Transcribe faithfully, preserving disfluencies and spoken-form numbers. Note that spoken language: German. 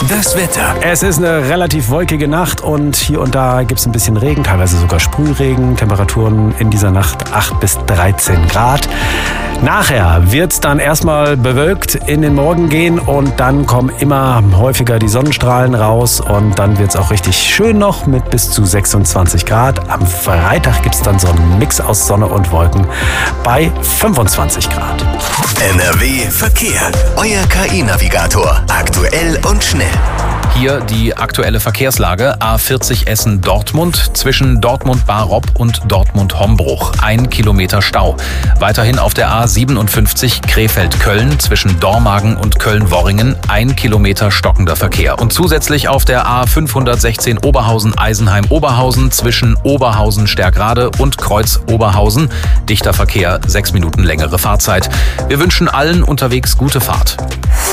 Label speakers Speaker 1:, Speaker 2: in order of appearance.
Speaker 1: Das Wetter.
Speaker 2: Es ist eine relativ wolkige Nacht und hier und da gibt es ein bisschen Regen, teilweise sogar Sprühregen. Temperaturen in dieser Nacht acht bis dreizehn Grad. Nachher wird es dann erstmal bewölkt in den Morgen gehen und dann kommen immer häufiger die Sonnenstrahlen raus und dann wird es auch richtig schön noch mit bis zu sechsundzwanzig Grad. Am Freitag gibt es dann so einen Mix aus Sonne und Wolken bei fünfundzwanzig Grad.
Speaker 1: N R W Verkehr. Euer K I-Navigator. Aktuell und schnell.
Speaker 3: Hier die aktuelle Verkehrslage. A vierzig Essen-Dortmund zwischen Dortmund-Barob und Dortmund-Hombruch. Ein Kilometer Stau. Weiterhin auf der A siebenundfünfzig Krefeld-Köln zwischen Dormagen und Köln-Worringen. Ein Kilometer stockender Verkehr. Und zusätzlich auf der A fünfhundertsechzehn Oberhausen-Eisenheim-Oberhausen zwischen Oberhausen-Stergrade und Kreuz-Oberhausen. Dichter Verkehr, sechs Minuten längere Fahrzeit. Wir wünschen allen unterwegs gute Fahrt.